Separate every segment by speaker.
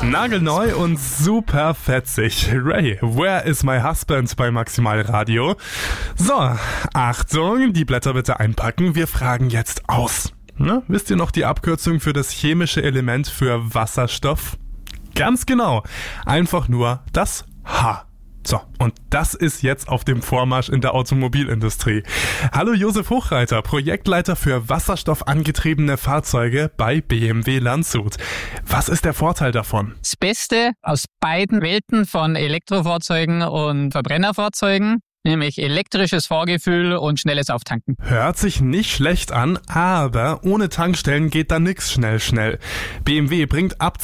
Speaker 1: Nagelneu und super fetzig. Ray, Where is my husband bei Maximal Radio? So, Achtung, die Blätter bitte einpacken. Wir fragen jetzt aus. Wisst ihr noch die Abkürzung für das chemische Element für Wasserstoff? Ganz genau. Einfach nur das H. So, und das ist jetzt auf dem Vormarsch in der Automobilindustrie. Hallo Josef Hochreiter, Projektleiter für wasserstoffangetriebene Fahrzeuge bei BMW Landshut. Was ist der Vorteil davon?
Speaker 2: Das Beste aus beiden Welten von Elektrofahrzeugen und Verbrennerfahrzeugen, nämlich elektrisches Fahrgefühl und schnelles Auftanken.
Speaker 1: Hört sich nicht schlecht an, aber ohne Tankstellen geht da nix schnell. BMW bringt ab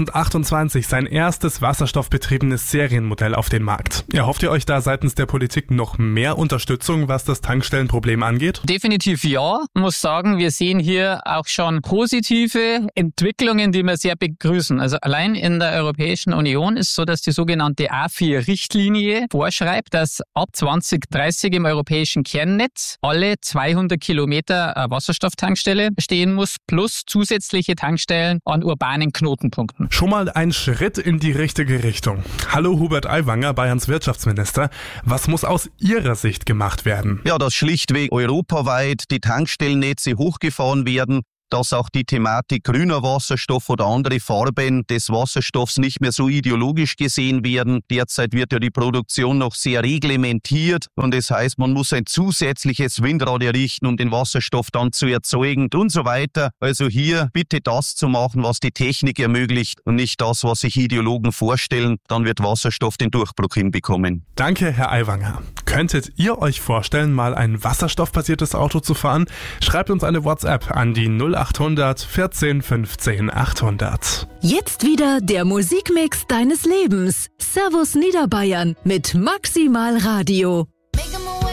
Speaker 1: 2028 sein erstes wasserstoffbetriebenes Serienmodell auf den Markt. Erhofft ihr euch da seitens der Politik noch mehr Unterstützung, was das Tankstellenproblem angeht?
Speaker 2: Definitiv ja. Ich muss sagen, wir sehen hier auch schon positive Entwicklungen, die wir sehr begrüßen. Also allein in der Europäischen Union ist es so, dass die sogenannte A4-Richtlinie vorschreibt, dass ab 2030 im europäischen Kernnetz alle 200 Kilometer Wasserstofftankstelle stehen muss, plus zusätzliche Tankstellen an urbanen Knotenpunkten.
Speaker 1: Schon mal ein Schritt in die richtige Richtung. Hallo Hubert Aiwanger, Bayerns Wirtschaftsminister. Was muss aus Ihrer Sicht gemacht werden?
Speaker 3: Ja, dass schlichtweg europaweit die Tankstellennetze hochgefahren werden, dass auch die Thematik grüner Wasserstoff oder andere Farben des Wasserstoffs nicht mehr so ideologisch gesehen werden. Derzeit wird ja die Produktion noch sehr reglementiert und das heißt, man muss ein zusätzliches Windrad errichten, um den Wasserstoff dann zu erzeugen und so weiter. Also hier bitte das zu machen, was die Technik ermöglicht und nicht das, was sich Ideologen vorstellen. Dann wird Wasserstoff den Durchbruch hinbekommen.
Speaker 1: Danke, Herr Aiwanger. Könntet ihr euch vorstellen, mal ein wasserstoffbasiertes Auto zu fahren? Schreibt uns eine WhatsApp an die 0800 14 15 800.
Speaker 4: Jetzt wieder der Musikmix deines Lebens. Servus Niederbayern mit Maximal Radio.